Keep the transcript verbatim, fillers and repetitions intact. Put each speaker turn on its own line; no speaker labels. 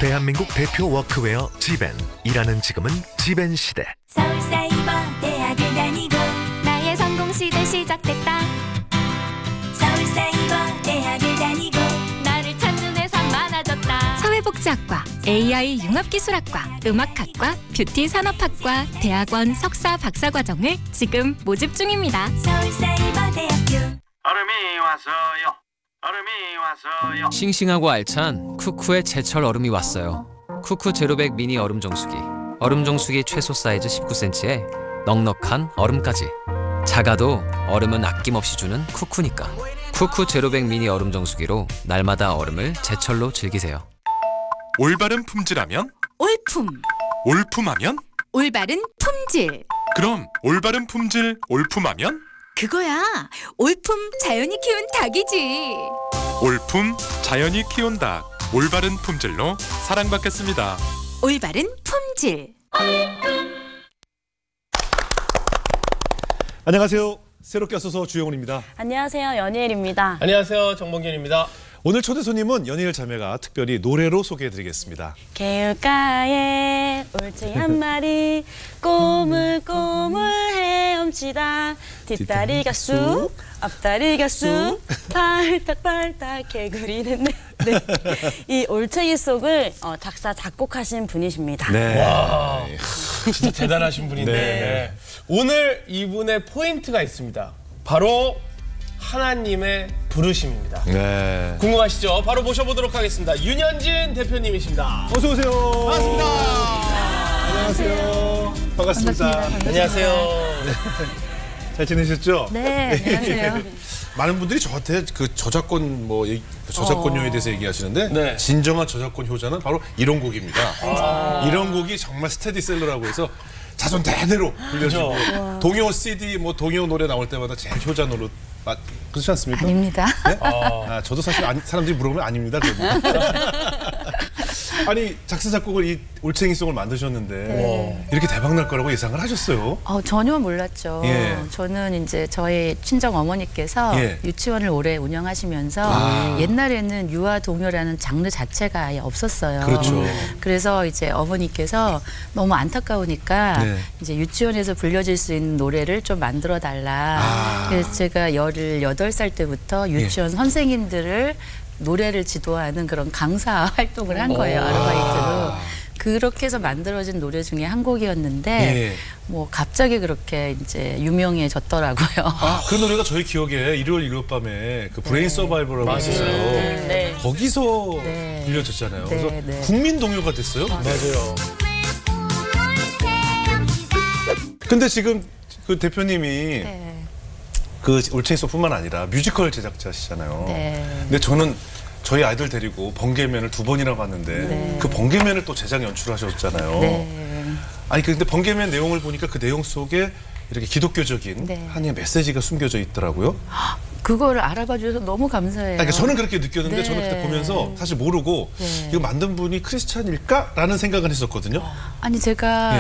대한민국 대표 워크웨어 지벤. 일하는 지금은 지벤 시대.
서울사이버 대학을 다니고
나의 성공 시대 시작됐다.
서울사이버 대학을 다니고
나를 찾는 회사 많아졌다. 사회복지학과, 에이아이 융합기술학과, 음악학과, 뷰티 산업학과, 대학원 석사 박사과정을 지금 모집 중입니다.
서울사이버 대학교.
얼음이 왔어요. 얼음이 왔어요.
싱싱하고 알찬 쿠쿠의 제철 얼음이 왔어요. 쿠쿠 제로백 미니 얼음 정수기. 얼음 정수기 최소 사이즈 십구 센티미터에 넉넉한 얼음까지. 작아도 얼음은 아낌없이 주는 쿠쿠니까. 쿠쿠 제로백 미니 얼음 정수기로 날마다 얼음을 제철로 즐기세요.
올바른 품질하면?
올품,
올품하면?
올바른 품질.
그럼 올바른 품질 올품하면?
그거야. 올품 자연이 키운 닭이지.
올품 자연이 키운 닭. 올바른 품질로 사랑받겠습니다.
올바른 품질.
안녕하세요. 새롭게 왔어서 주영훈입니다.
안녕하세요. 연예일입니다.
안녕하세요. 정봉균입니다.
오늘 초대 손님은 연예일 자매가 특별히 노래로 소개해드리겠습니다.
개울가에 올챙이 한 마리 꼬물꼬물 헤엄치다 뒷다리가 쑥 앞다리가 쑥 팔딱팔딱 개구리는 네. 네. 이 올챙이 속을 어, 작사 작곡하신 분이십니다.
네.
와, 진짜 대단하신 분인데
네.
오늘 이분의 포인트가 있습니다. 바로 하나님의 부르심입니다.
네.
궁금하시죠? 바로 모셔보도록 하겠습니다. 윤현진 대표님이십니다.
어서 오세요.
반갑습니다.
안녕하세요. 반갑습니다.
안녕하세요.
잘 지내셨죠?
네, 안녕하세요.
많은 분들이 저한테 그 저작권 뭐 얘기- 그 저작권료에 대해서 얘기하시는데
네.
진정한 저작권 효자는 바로 이런 곡입니다. 이런 곡이 정말 스테디셀러라고 해서 자손 대대로 불려주고 동요 씨디 뭐 동요 노래 나올 때마다 제일 효자 노릇 아, 그렇지 않습니까?
아닙니다.
네? 아, 저도 사실 아니, 사람들이 물어보면 아닙니다. 아니 작사 작곡을 이 올챙이송을 만드셨는데
네.
이렇게 대박 날 거라고 예상을 하셨어요?
어, 전혀 몰랐죠.
예.
저는 이제 저희 친정 어머니께서
예.
유치원을 오래 운영하시면서
아.
옛날에는 유아 동요라는 장르 자체가 아예 없었어요.
그렇죠.
그래서 이제 어머니께서 너무 안타까우니까
네.
이제 유치원에서 불려질 수 있는 노래를 좀 만들어 달라.
아.
그래서 제가 열여덟 살 때부터 유치원 선생님들을 노래를 지도하는 그런 강사 활동을 한 거예요. 아르바이트로. 그렇게 해서 만들어진 노래 중에 한 곡이었는데
예.
뭐 갑자기 그렇게 이제 유명해졌더라고요.
아, 그 노래가 저희 기억에 일요일 일요일 밤에 그 브레인 서바이벌이라고 있었어요.
네.
거기서
네.
불려졌잖아요.
네,
그래서
네.
국민 동요가 됐어요.
맞아요.
근데 지금 그 대표님이
네.
그 올챙이송뿐만 아니라 뮤지컬 제작자시잖아요.
네.
근데 저는 저희 아이들 데리고 번개맨을 두 번이나 봤는데
네.
그 번개맨을 또 제작 연출하셨잖아요.
네.
아니 근데 번개맨 내용을 보니까 그 내용 속에 이렇게 기독교적인
네.
하나님의 메시지가 숨겨져 있더라고요.
그거를 알아봐 주셔서 너무 감사해요.
아니, 그러니까 저는 그렇게 느꼈는데
네.
저는 그때 보면서 사실 모르고
네.
이거 만든 분이 크리스찬일까라는 생각을 했었거든요.
아니 제가